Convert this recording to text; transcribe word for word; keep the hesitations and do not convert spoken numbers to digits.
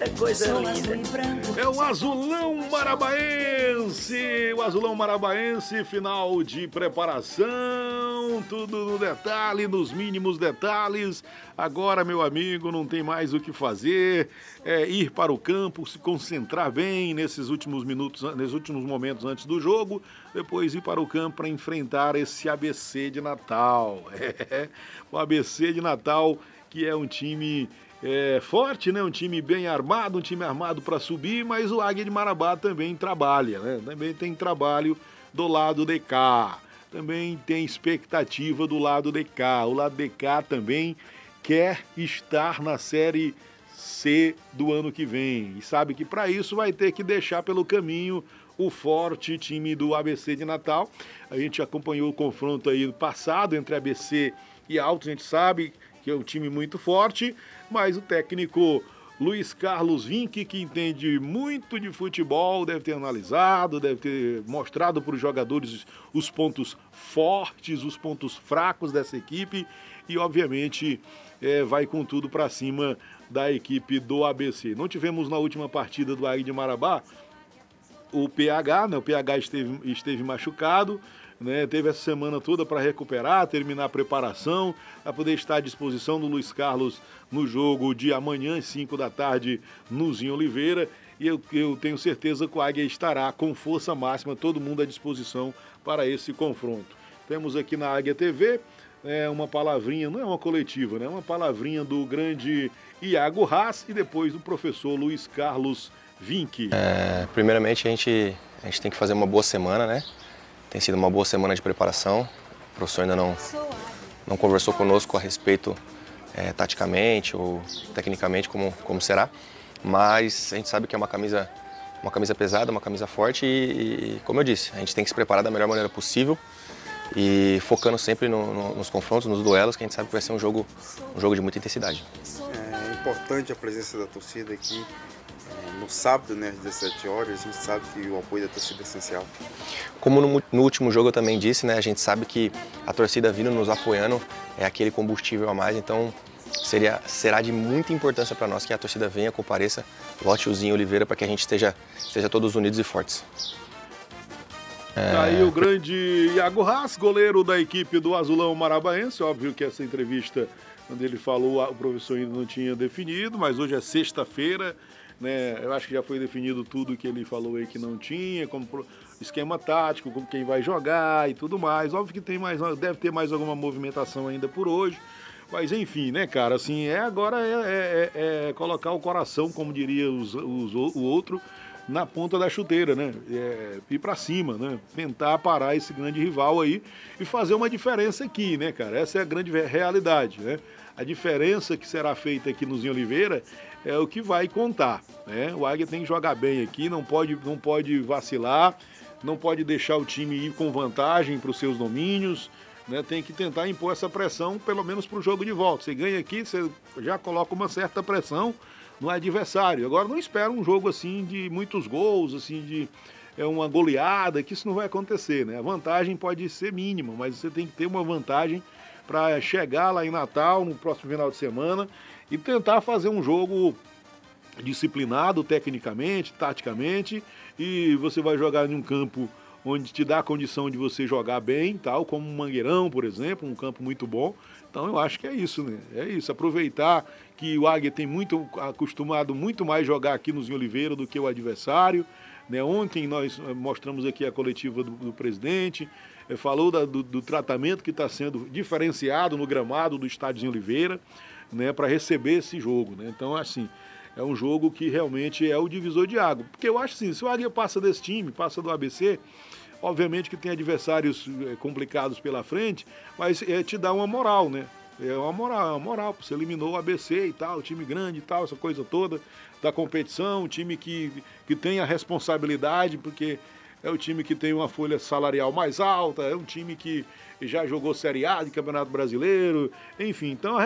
É coisa linda. É o Azulão Marabaense, o Azulão Marabaense, final de preparação, tudo no detalhe, nos mínimos detalhes. Agora, meu amigo, não tem mais o que fazer, é ir para o campo, se concentrar bem nesses últimos minutos, nesses últimos momentos antes do jogo, depois ir para o campo para enfrentar esse A B C de Natal. É, o A B C de Natal, que é um time... É forte, né? Um time bem armado, um time armado para subir, mas o Águia de Marabá também trabalha, né? Também tem trabalho do lado de cá, também tem expectativa do lado de cá. O lado de cá também quer estar na Série C do ano que vem e sabe que para isso vai ter que deixar pelo caminho o forte time do A B C de Natal. A gente acompanhou o confronto aí do passado entre A B C e Altos, a gente sabe que é um time muito forte, mas o técnico Luiz Carlos Vinck, que entende muito de futebol, deve ter analisado, deve ter mostrado para os jogadores os pontos fortes, os pontos fracos dessa equipe e, obviamente, é, vai com tudo para cima da equipe do A B C. Não tivemos na última partida do Águia de Marabá o P H, né? O P H esteve, esteve machucado, né, teve essa semana toda para recuperar, terminar a preparação, para poder estar à disposição do Luiz Carlos no jogo de amanhã, às cinco da tarde, no Zinho Oliveira. E eu, eu tenho certeza que o Águia estará com força máxima, todo mundo à disposição para esse confronto. Temos aqui na Águia T V é, uma palavrinha, não é uma coletiva, né, uma palavrinha do grande Iago Haas e depois do professor Luiz Carlos Vinck. É, primeiramente, a gente, a gente tem que fazer uma boa semana, né? Tem sido uma boa semana de preparação. O professor ainda não, não conversou conosco a respeito é, taticamente ou tecnicamente como, como será. Mas a gente sabe que é uma camisa, uma camisa pesada, uma camisa forte e, e, como eu disse, a gente tem que se preparar da melhor maneira possível e focando sempre no, no, nos confrontos, nos duelos, que a gente sabe que vai ser um jogo, um jogo de muita intensidade. É importante a presença da torcida aqui. No sábado, né, às dezessete horas, a gente sabe que o apoio da torcida é essencial. Como no, no último jogo eu também disse, né, a gente sabe que a torcida vindo nos apoiando é aquele combustível a mais, então seria, será de muita importância para nós que a torcida venha, compareça, lote o Zinho Oliveira para que a gente esteja, esteja todos unidos e fortes. É... Aí o grande Iago Haas, goleiro da equipe do Azulão Marabaense. Óbvio que essa entrevista, quando ele falou, o professor ainda não tinha definido, mas hoje é sexta-feira. Né, eu acho que já foi definido tudo que ele falou aí que não tinha, como esquema tático, como quem vai jogar e tudo mais. Óbvio que tem mais, deve ter mais alguma movimentação ainda por hoje. Mas enfim, né, cara, assim, é agora é, é, é colocar o coração, como diria os, os, o outro, na ponta da chuteira, né? É, ir pra cima, né? Tentar parar esse grande rival aí e fazer uma diferença aqui, né, cara? Essa é a grande realidade, né? A diferença que será feita aqui no Zinho Oliveira é o que vai contar, né? O Águia tem que jogar bem aqui, não pode, não pode vacilar, não pode deixar o time ir com vantagem para os seus domínios, né? Tem que tentar impor essa pressão, pelo menos para o jogo de volta. Você ganha aqui, você já coloca uma certa pressão no adversário. Agora não espera um jogo assim de muitos gols, assim de é uma goleada, que isso não vai acontecer, né? A vantagem pode ser mínima, mas você tem que ter uma vantagem para chegar lá em Natal, no próximo final de semana, e tentar fazer um jogo disciplinado tecnicamente, taticamente, e você vai jogar em um campo onde te dá a condição de você jogar bem, tal, como um Mangueirão, por exemplo, um campo muito bom. Então eu acho que é isso, né? É isso, aproveitar que o Águia tem muito acostumado muito mais jogar aqui no Zinho Oliveira do que o adversário, né? Ontem nós mostramos aqui a coletiva do, do presidente, falou da, do, do tratamento que está sendo diferenciado no gramado do estádio Zinho Oliveira, né, para receber esse jogo, né? Então, assim, é um jogo que realmente é o divisor de água. Porque eu acho assim, se o Águia passa desse time, passa do A B C, obviamente que tem adversários complicados pela frente, mas é, te dá uma moral, né? É uma moral, é uma moral. Você eliminou o A B C e tal, time grande e tal, essa coisa toda da competição, um time que, que tem a responsabilidade, porque é o time que tem uma folha salarial mais alta, é um time que já jogou Série A de Campeonato Brasileiro, enfim, então a